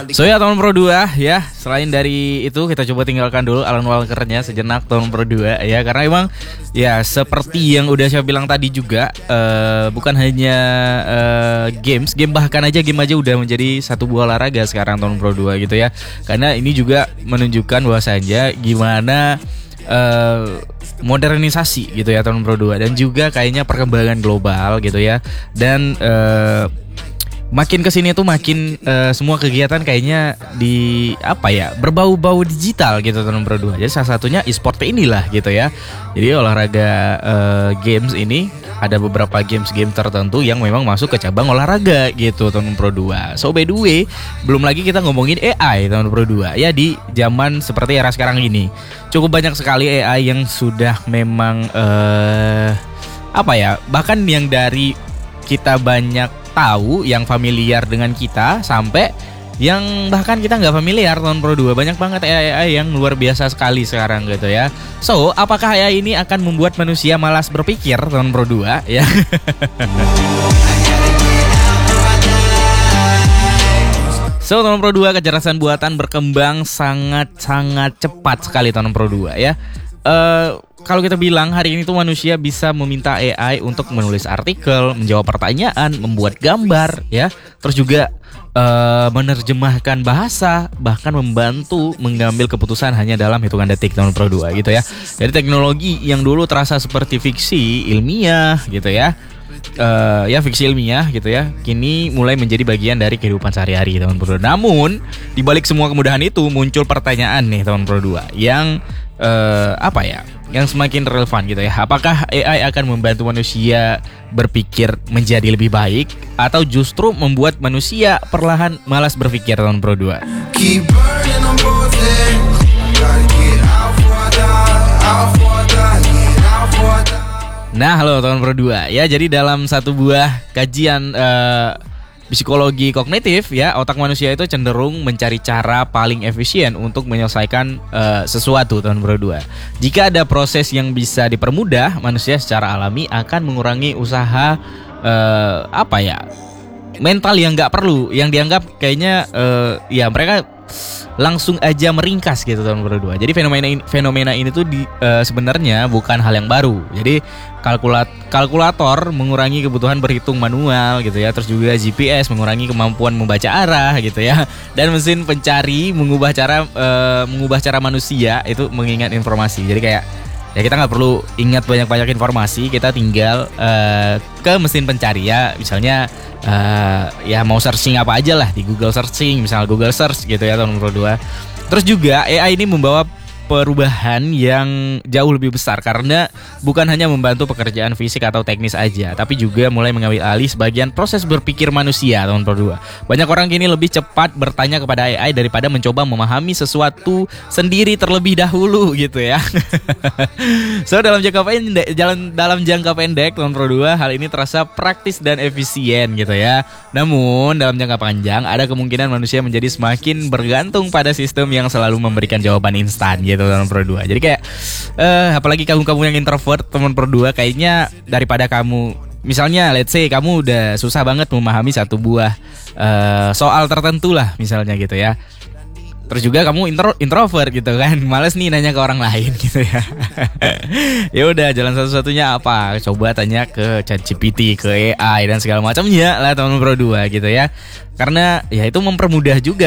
So ya teman Pro 2 ya, selain dari itu kita coba tinggalkan dulu Alan Walker-nya sejenak teman Pro 2 ya, karena emang ya seperti yang udah saya bilang tadi juga, bukan hanya game bahkan aja game aja udah menjadi satu buah olahraga sekarang teman Pro 2 gitu ya. Karena ini juga menunjukkan bahwasanya gimana modernisasi gitu ya teman Pro 2, dan juga kayaknya perkembangan global gitu ya. Dan makin kesini tuh makin semua kegiatan kayaknya di apa ya, berbau-bau digital gitu teman Pro 2. Jadi salah satunya e-sport inilah gitu ya. Jadi olahraga games ini ada beberapa game tertentu yang memang masuk ke cabang olahraga gitu teman Pro 2. So by the way, belum lagi kita ngomongin AI teman Pro 2 ya, di zaman seperti era sekarang ini. Cukup banyak sekali AI yang sudah memang apa ya, bahkan yang dari kita banyak tahu, yang familiar dengan kita, sampai yang bahkan kita nggak familiar teman Pro 2. Banyak banget AI yang luar biasa sekali sekarang gitu ya. So, apakah AI ini akan membuat manusia malas berpikir teman Pro 2 ya? So, teman Pro 2, kecerdasan buatan berkembang sangat-sangat cepat sekali teman Pro 2 ya. Kalau kita bilang hari ini tuh manusia bisa meminta AI untuk menulis artikel, menjawab pertanyaan, membuat gambar ya, terus juga menerjemahkan bahasa, bahkan membantu mengambil keputusan hanya dalam hitungan detik teman Pro 2 gitu ya. Jadi teknologi yang dulu terasa seperti fiksi ilmiah gitu ya, ya fiksi ilmiah gitu ya, kini mulai menjadi bagian dari kehidupan sehari-hari teman Pro 2. Namun di balik semua kemudahan itu muncul pertanyaan nih teman Pro 2 yang apa ya, yang semakin relevan gitu ya. Apakah AI akan membantu manusia berpikir menjadi lebih baik, atau justru membuat manusia perlahan malas berpikir teman Pro 2? Nah, halo teman Pro 2 ya. Jadi dalam satu buah kajian psikologi kognitif ya, otak manusia itu cenderung mencari cara paling efisien untuk menyelesaikan sesuatu teman Pro 2. Jika ada proses yang bisa dipermudah, manusia secara alami akan mengurangi usaha apa ya, mental yang nggak perlu, yang dianggap kayaknya ya mereka langsung aja meringkas gitu teman Pro 2. Jadi fenomena ini tuh sebenarnya bukan hal yang baru. Jadi kalkulator mengurangi kebutuhan berhitung manual gitu ya, terus juga GPS mengurangi kemampuan membaca arah gitu ya, dan mesin pencari mengubah cara manusia itu mengingat informasi. Jadi kayak ya kita nggak perlu ingat banyak informasi, kita tinggal ke mesin pencari ya, misalnya ya mau searching apa aja lah di Google searching, misalnya Google search gitu ya teman Pro 2. Terus juga AI ini membawa perubahan yang jauh lebih besar, karena bukan hanya membantu pekerjaan fisik atau teknis aja, tapi juga mulai mengambil alih sebagian proses berpikir manusia teman Pro 2. Banyak orang kini lebih cepat bertanya kepada AI daripada mencoba memahami sesuatu sendiri terlebih dahulu gitu ya. So dalam jangka pendek teman Pro 2, hal ini terasa praktis dan efisien gitu ya. Namun dalam jangka panjang ada kemungkinan manusia menjadi semakin bergantung pada sistem yang selalu memberikan jawaban instan gitu teman Pro 2. Jadi kayak apalagi kamu yang introvert teman Pro 2, kayaknya daripada kamu misalnya let's say kamu udah susah banget memahami satu buah soal tertentu lah misalnya gitu ya, terus juga kamu introvert gitu kan, males nih nanya ke orang lain gitu ya. Ya udah, jalan satu-satunya apa? Coba tanya ke ChatGPT, ke AI dan segala macamnya lah teman Pro 2 gitu ya. Karena ya itu mempermudah juga